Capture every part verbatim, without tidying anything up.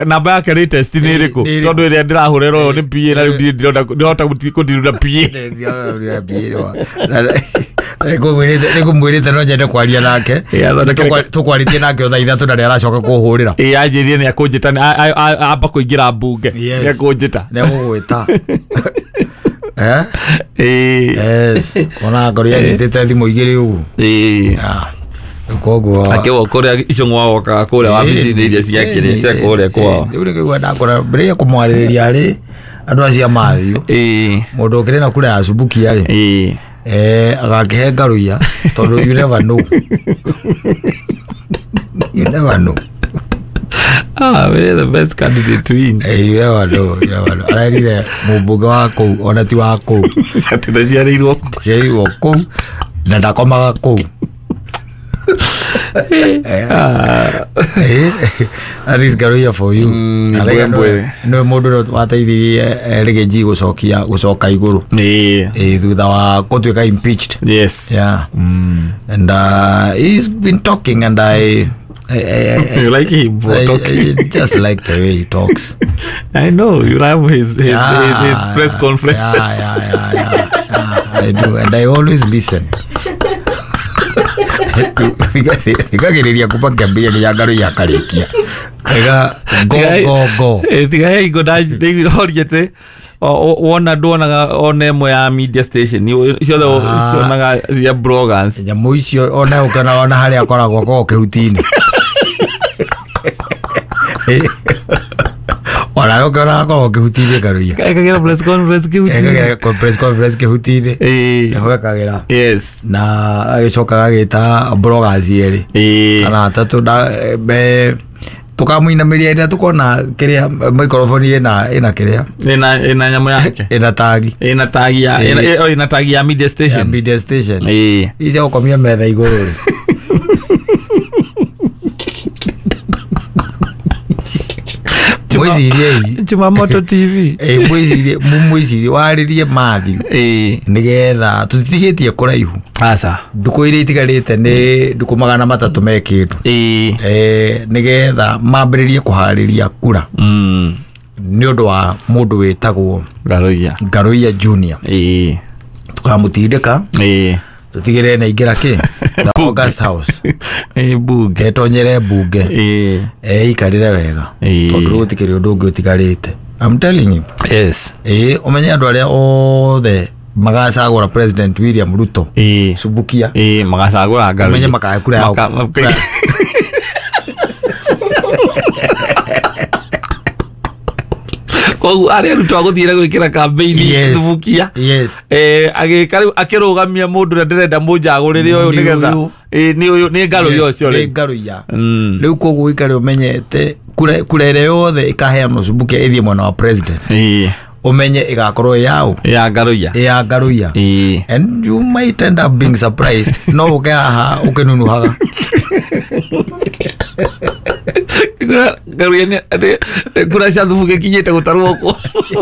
namba yake ni test ni riko tondu ire ndirahurero ni P A na ndirona ndota gutiruda P A Ego mwirite ego mwirite no nyende kwaria nake tukwaritie nake otha ithatũ na aracoka kuhurira eh ajirie ni akunjita amba kuingira mbunge ni akunjita ne gugwita eh eh yes ona ngoria nyitite thimu igiri ugu eh koguo akiwa kuria icungwa woka kuria wabici iria ciakire cia kuria kwao riu ni kigwa ndakora mbere ya kumwaririria ari andu acia mathio eh mundu ukire na kuria asubuki ari eh eh agakihe ngaruia tondu you never know you never know ah we the best candidate to win eh you never know you never know ararire mubunge wa kou ona ti wa kou atina ciarĩirwo ciarĩirwo kou na ndakomaga kou that is Garuya for you no mundu wateithirie Rigathi gucokia gucoka iguru eh thutha wa gutwika impeached yes yeah mm. and uh, he's been talking and I I, I, I, you like him for talking I just like the way he talks. I know you love his his, yeah, his, his press conferences. Yeah, yeah, yeah, yeah, yeah. I do and I always listen. Thikagiriria kupa kiambia ya Garuya karikia ega go go go tiga hey go da David Horiete wona ndona ona emo ya media station ciothe onaga cia bloggers nyamu icio ona ukana ona hari akoragwo ko kihutini Ora ukana ko kihutini Garuya kagira press conference kihutini kagira press conference kihutini eh ho kagira yes na agicoka agita bloggers eri eh kana tatu da be tukamuinamiria ida tukona kiria microphone ina ina kiria ina ina nyamu yake ina tagi ina tagi ya ina ina tagi ya media station media station eh izo komia metha iguru Mwizire Jumamoto T V eh mwizire mwizire waririe mathi eh nigetha tutitigetie kuraihu asa nduko ire itigarite ni nduko magana matatu mekindu eh eh nigetha mambiririe kuhariria kura mm ni undu wa mundu witagwo Garuya Garuya Junior eh tukamutindika eh tutigire na igira ki the August House eh bunge etonyere bunge eh eh ikarire wega tondu gutikiri undu ungi utigarite I'm telling you yes eh umenye andu aria othe magacagura President William Ruto eh subukia eh magacagura Garuya umenye makakura yao ko ari Ruto aguthire gwikira campaign subukia yes eh agikari akirugamia mundu na ndirenda munjagurire uyu nigetha eh ni uyu ni Garuya ucio ni Garuya mm riu koguo ikari umenyete kure kurere yothe ikaheanwo subukia ithie mwana wa president eh umenye igakorwo yao ya Garuya ya Garuya eh and you might end up being surprised no ukaha ukenunuhaga Garuya ni kura cia thubu gikinyite gutarwo ko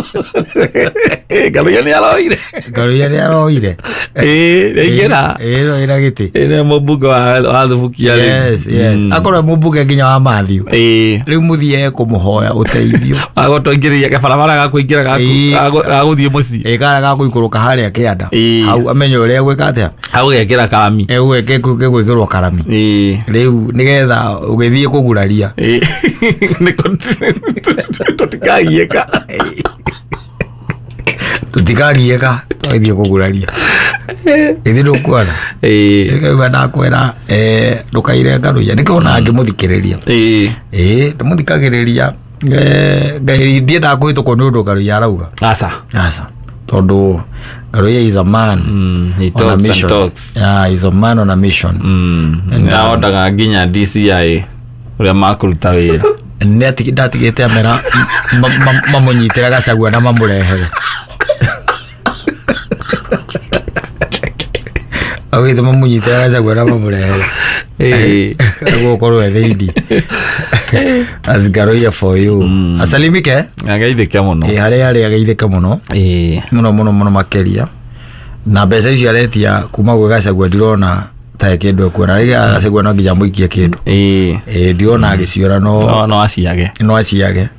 Garuya ni aroire Garuya ni aroire eh regira eh no ira giti ene mubunge wa thubu kia yes yes akora mubunge nginya wa Mathiu eh riu muthie kumuhoya uteithio agotongiria kabarabara ga kuingira ga guthie muci eh kana ga kuikuruka haria kianda hau amenye uria gwika atia hau gekira karami eh gwike gwikirwo karami eh riu nigetha ugithie kuguraria eh ni tutikagieka tutikagieka twithie kuguraria ithi ndukwana eh ikaigua ndakwera eh ndukaire Garuya nikona ngimuthikiriria eh eh ndumuthikagiriria eh ngai ndienda kuhituko ni undu Garuya arauga asa asa tondu Garuya is a man mm he talks and talks yeah he's a man on a mission mm na ondaga nginya D C I uria makuruta wira neti ndatigite amera mamunyitira Gachagua na mamurehere awithe mamunyitira Gachagua na mamurehere eh gukorwo etheidi as Garuya for you asalimike agaithike muno eh hari hari agaithike muno eh muno muno muno makeria na mbeca icio aretia kuma gwe Gachagua ndirona ta kindu kuona riga agacegwa no nginya muikie kindu eh eh ndirona agiciora no no aciage no aciage